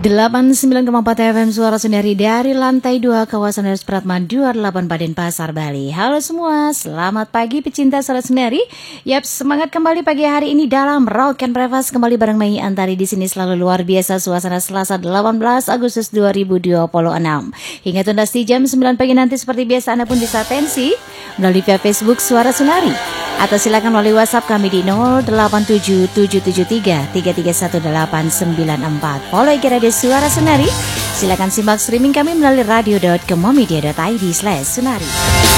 89,4 FM Suara Sendiri dari lantai 2 kawasan Rs Pratman 28 Denpasar, Bali. Halo semua, selamat pagi pecinta Suara Sendiri. Yap, semangat kembali pagi hari ini dalam Rock and Breakfast kembali bareng Mei Antari di sini selalu luar biasa suasana Selasa 18 Agustus 2026. Hingga tuntas di jam 9 pagi nanti seperti biasa Anda pun bisa atensi melalui via Facebook Suara Sendiri atau silakan melalui WhatsApp kami di 087773311894. Follow IG Radio Suara Senari. Silakan simak streaming kami melalui radio.kemomedia.id/sunari.